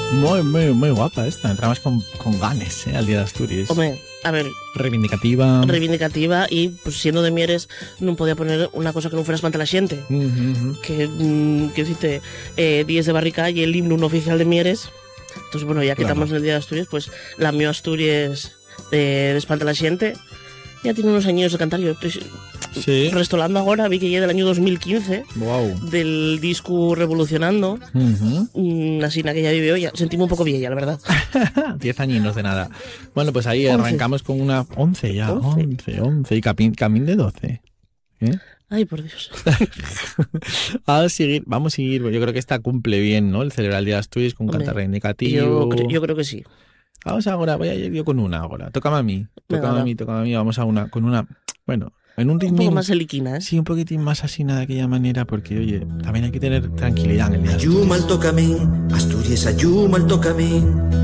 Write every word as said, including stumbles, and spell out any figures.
Muy, muy, muy guapa esta. Entramos con, con ganes, ¿eh? Al Día de Asturias. Home, a ver, Reivindicativa. reivindicativa y, pues, siendo de Mieres, non podía poner unha cosa que non fuera espanta la xente. Uh -huh. Que, mm, que dicite, eh, Días de Barrica y el himno un oficial de Mieres. Entonces, bueno, ya que Claro. estamos en el Día de Asturias, pues la mío Asturias de, de espanta la xente. Ya tiene unos años de cantar. Yo estoy Sí. restolando ahora, vi que ya del año dos mil quince, Wow. del disco Revolucionando. Uh -huh. Mm, así que ya vive hoy, sentimos un poco vieja, la verdad. Diez añinos de nada. Bueno, pues ahí Once. arrancamos con una... Once ya. Once. Once, once. Y camín, camín de doce. ¿Eh? Ay, por Dios. Vamos a seguir, vamos a seguir. Yo creo que esta cumple bien, ¿no? El celebrar el Día de Asturias con un Hombre, cantar reivindicativo. Yo, cre- yo creo que sí. Vamos ahora, voy a ir yo con una ahora. Tócame a mí. Venga, Tócame a va. mí, tócame a mí. Vamos a una, con una... Bueno, en un Un ritmo... poco más eliquina, ¿eh? Sí, un poquitín más así, nada de aquella manera, porque, oye, también hay que tener tranquilidad en el día de Ayuma al tocamín, Asturias ayuma al tocamín.